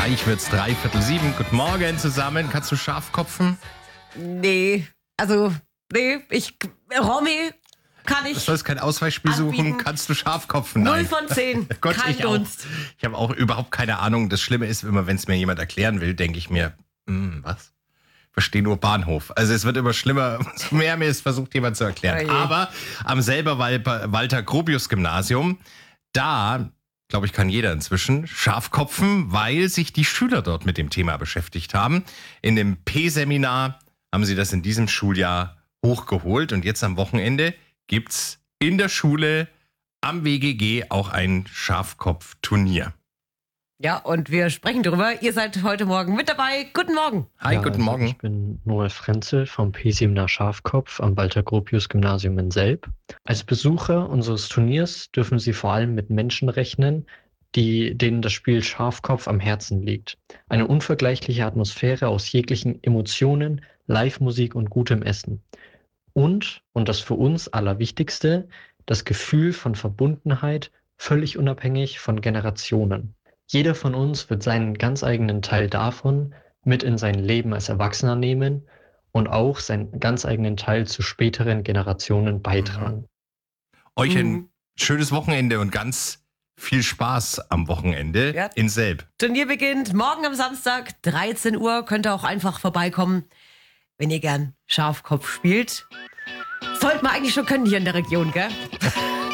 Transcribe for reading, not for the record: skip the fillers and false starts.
Gleich wird's 6:45. Guten Morgen zusammen. Kannst du Schafkopfen? Nee, Romy kann ich. Du sollst kein Ausweichspiel suchen. Kannst du Schafkopfen? 0 von 10. Gott, Kein ich auch. Dunst. Ich habe auch überhaupt keine Ahnung. Das Schlimme ist immer, wenn es mir jemand erklären will, denke ich mir, was? Verstehe nur Bahnhof. Also es wird immer schlimmer, so mehr mir es versucht, jemand zu erklären. Oh je. Aber am selber Walter-Gropius-Gymnasium, da, glaube ich, kann jeder inzwischen Schafkopfen, weil sich die Schüler dort mit dem Thema beschäftigt haben. In dem P-Seminar haben sie das in diesem Schuljahr hochgeholt. Und jetzt am Wochenende gibt's in der Schule am WGG auch ein Schafkopfturnier. Ja, und wir sprechen drüber. Ihr seid heute Morgen mit dabei. Guten Morgen. Hi, guten Morgen. Ich bin Noel Frenzel vom P-Seminar Schafkopf am Walter-Gropius-Gymnasium in Selb. Als Besucher unseres Turniers dürfen Sie vor allem mit Menschen rechnen, denen das Spiel Schafkopf am Herzen liegt. Eine unvergleichliche Atmosphäre aus jeglichen Emotionen, Live-Musik und gutem Essen. Und das für uns Allerwichtigste, das Gefühl von Verbundenheit, völlig unabhängig von Generationen. Jeder von uns wird seinen ganz eigenen Teil davon mit in sein Leben als Erwachsener nehmen und auch seinen ganz eigenen Teil zu späteren Generationen beitragen. Euch ein schönes Wochenende und ganz viel Spaß am Wochenende in Selb. Turnier beginnt morgen am Samstag, 13 Uhr. Könnt ihr auch einfach vorbeikommen, wenn ihr gern Schafkopf spielt. Sollte man eigentlich schon können hier in der Region, gell?